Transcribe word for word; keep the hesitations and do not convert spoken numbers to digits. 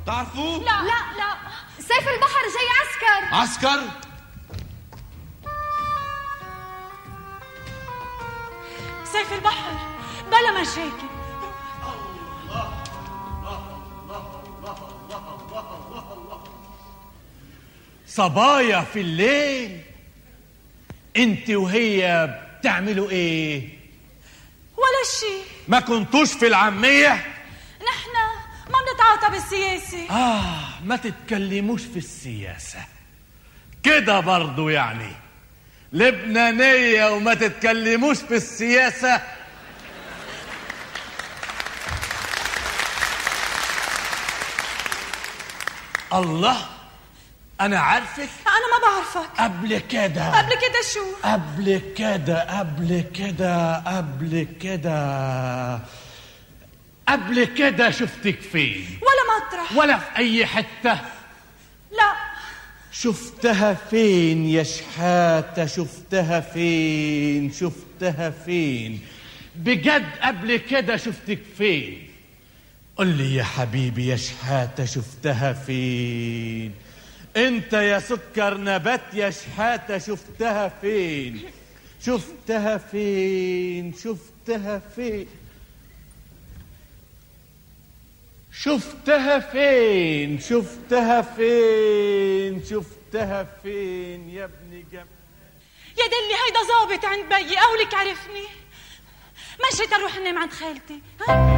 تعرفوه؟ لا لا لا، سيف البحر جاي عسكر. عسكر؟ سيف البحر بلا مشاكل. الله الله الله الله الله الله الله. صبايا في الليل، انت وهي بتعملوا ايه؟ ولا شيء. ما كنتوش في العامية؟ نحن ما بنتعاطى بالسياسة. آه، ما تتكلموش في السياسة كده برضو يعني لبنانية وما تتكلموش في السياسة. الله، أنا عارفك. أنا ما بعرفك. قبل كده. قبل كده شو؟ قبل كده قبل كده قبل كده قبل كده شفتك فين؟ ولا مطرح ولا في أي حتة. لا. شفتها فين يا شحاتة؟ شفتها فين؟ شفتها فين بجد؟ قبل كده شفتك فين؟ قل لي يا حبيبي يا شحاتة، شفتها فين؟ انت يا سكر نبات يا شحاتة، شفتها فين؟ شفتها فين؟ شفتها فين؟ شفتها فين؟ شفتها فين؟ شفتها فين يا ابني جم؟ يا دلي هيدا ظابط عند بيي، قولك عرفني. مشيت اروح انام عند خالتي. ها؟